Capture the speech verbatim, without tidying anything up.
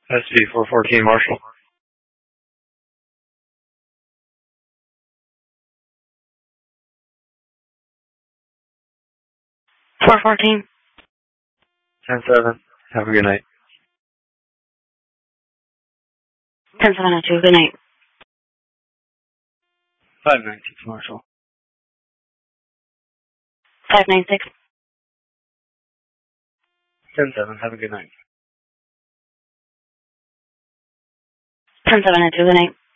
S V four fourteen Marshall. four fourteen. ten seven. Have a good night. ten seven oh two, good night. five nine six Marshall. five nine six. ten seven. Have a good night. ten seven oh two, good night.